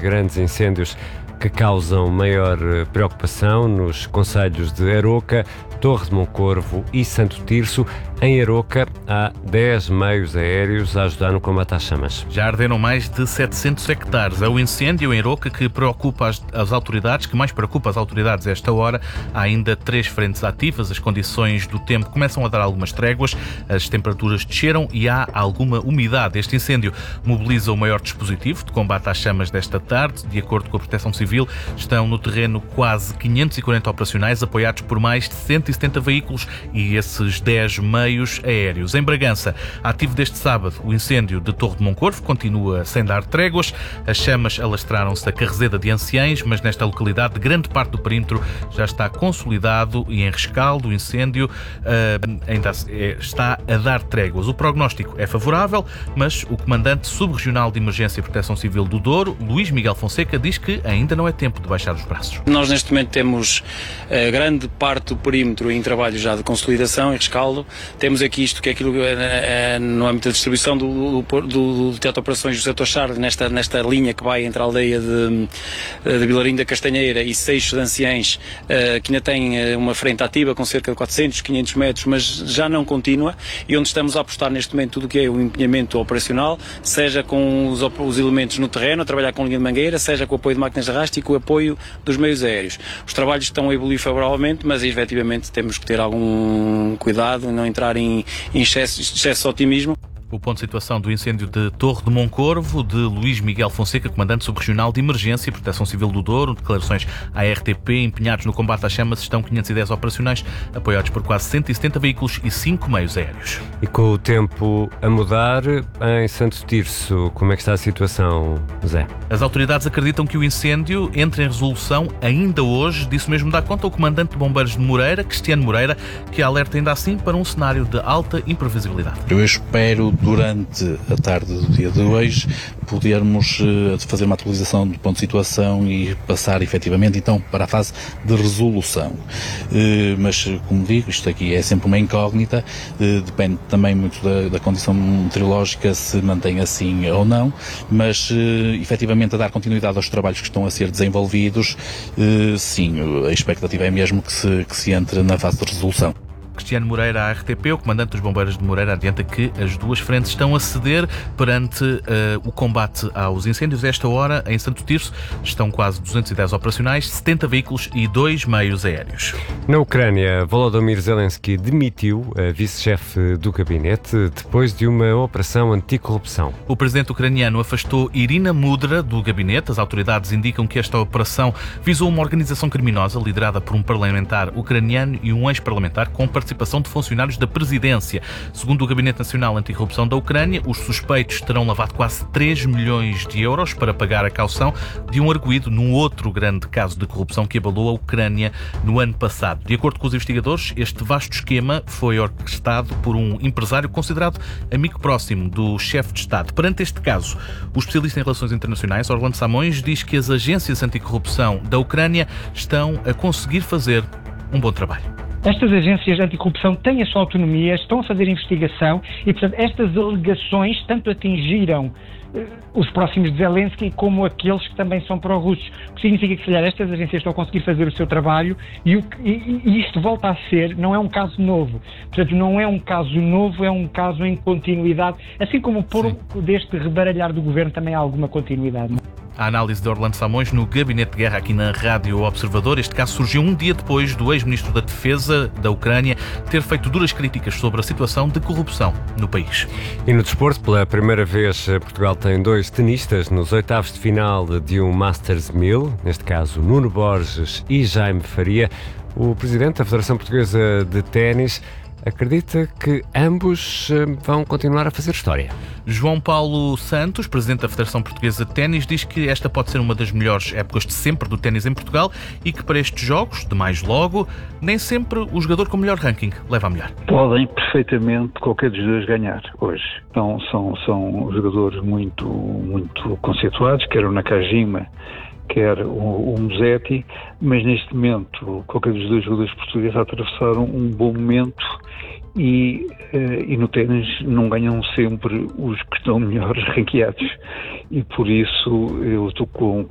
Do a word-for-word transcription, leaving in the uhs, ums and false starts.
grandes incêndios que causam maior preocupação nos concelhos de Aroca, Torre de Moncorvo e Santo Tirso. Em Aroca há dez meios aéreos a ajudar no combate às chamas. Já arderam mais de setecentos hectares. É o incêndio em Aroca que preocupa as, as autoridades, que mais preocupa as autoridades a esta hora. Há ainda três frentes ativas, as condições do tempo começam a dar algumas tréguas, as temperaturas desceram e há alguma umidade. Este incêndio mobiliza o maior dispositivo de combate às chamas desta tarde. De acordo com a Proteção Civil, estão no terreno quase quinhentos e quarenta operacionais, apoiados por mais de cento e setenta veículos e esses dez meios aéreos. Em Bragança, ativo desde sábado, o incêndio de Torre de Moncorvo continua sem dar tréguas. As chamas alastraram-se da Carrezeda de Anciães, mas nesta localidade, grande parte do perímetro já está consolidado e em rescaldo. O incêndio uh, ainda está a dar tréguas. O prognóstico é favorável, mas o comandante subregional de Emergência e Proteção Civil do Douro, Luís Miguel Fonseca, diz que ainda não é tempo de baixar os braços. Nós neste momento temos uh, grande parte do perímetro em trabalho já de consolidação e rescaldo. Temos aqui isto que é aquilo que é, é, no âmbito da distribuição do, do, do, do Teatro de Operações José Tochard, nesta, nesta linha que vai entre a aldeia de, de Vilarinho da Castanheira e Seixo de Anciães, uh, que ainda tem uh, uma frente ativa com cerca de quatrocentos, quinhentos metros, mas já não contínua, e onde estamos a apostar neste momento tudo o que é o empenhamento operacional, seja com os, os elementos no terreno, a trabalhar com linha de mangueira, seja com o apoio de máquinas de arrasto e com o apoio dos meios aéreos. Os trabalhos estão a evoluir favoravelmente, mas efetivamente temos que ter algum cuidado, não entrar em, em excesso, excesso de otimismo. O ponto de situação do incêndio de Torre de Moncorvo, de Luís Miguel Fonseca, comandante subregional de Emergência e Proteção Civil do Douro. Declarações à R T P. Empenhados no combate às chamas estão quinhentos e dez operacionais, apoiados por quase cento e setenta veículos e cinco meios aéreos. E com o tempo a mudar, em Santo Tirso, como é que está a situação, Zé? As autoridades acreditam que o incêndio entre em resolução ainda hoje. Disso mesmo dá conta o comandante de Bombeiros de Moreira, Cristiano Moreira, que alerta ainda assim para um cenário de alta imprevisibilidade. Eu espero, durante a tarde do dia de hoje, podermos uh, fazer uma atualização do ponto de situação e passar efetivamente então para a fase de resolução. Uh, mas, como digo, isto aqui é sempre uma incógnita, uh, depende também muito da, da condição meteorológica, se mantém assim ou não, mas uh, efetivamente a dar continuidade aos trabalhos que estão a ser desenvolvidos, uh, sim, a expectativa é mesmo que se, que se entre na fase de resolução. Cristiano Moreira, à R T P, o comandante dos Bombeiros de Moreira, adianta que as duas frentes estão a ceder perante uh, o combate aos incêndios. A esta hora, em Santo Tirso, estão quase duzentos e dez operacionais, setenta veículos e dois meios aéreos. Na Ucrânia, Volodymyr Zelensky demitiu a vice-chefe do gabinete depois de uma operação anticorrupção. O presidente ucraniano afastou Irina Mudra do gabinete. As autoridades indicam que esta operação visou uma organização criminosa liderada por um parlamentar ucraniano e um ex-parlamentar com participação de funcionários da presidência. Segundo o Gabinete Nacional Anticorrupção da Ucrânia, os suspeitos terão lavado quase três milhões de euros para pagar a caução de um arguido num outro grande caso de corrupção que abalou a Ucrânia no ano passado. De acordo com os investigadores, este vasto esquema foi orquestrado por um empresário considerado amigo próximo do chefe de Estado. Perante este caso, o especialista em relações internacionais, Orlando Samões, diz que as agências anticorrupção da Ucrânia estão a conseguir fazer um bom trabalho. Estas agências anticorrupção têm a sua autonomia, estão a fazer investigação e, portanto, estas alegações tanto atingiram uh, os próximos de Zelensky como aqueles que também são pró-russos. O que significa que, se calhar, estas agências estão a conseguir fazer o seu trabalho e, o, e, e isto volta a ser, não é um caso novo. Portanto, não é um caso novo, é um caso em continuidade. Assim como por deste rebaralhar do governo também há alguma continuidade. A análise de Orlando Samões no Gabinete de Guerra aqui na Rádio Observador. Este caso surgiu um dia depois do ex-ministro da Defesa da Ucrânia ter feito duras críticas sobre a situação de corrupção no país. E no desporto, pela primeira vez, Portugal tem dois tenistas nos oitavos de final de um Masters mil, neste caso Nuno Borges e Jaime Faria. O presidente da Federação Portuguesa de Ténis acredita que ambos vão continuar a fazer história. João Paulo Santos, presidente da Federação Portuguesa de Ténis, diz que esta pode ser uma das melhores épocas de sempre do ténis em Portugal e que para estes jogos, de mais logo, nem sempre o jogador com melhor ranking leva a melhor. Podem perfeitamente qualquer dos dois ganhar hoje. Então, são, são jogadores muito, muito conceituados, quer o Nakajima, quer o, o Musetti, mas neste momento qualquer dos dois jogadores portugueses atravessaram um bom momento e, uh, e no ténis não ganham sempre os que estão melhores ranqueados e por isso eu estou com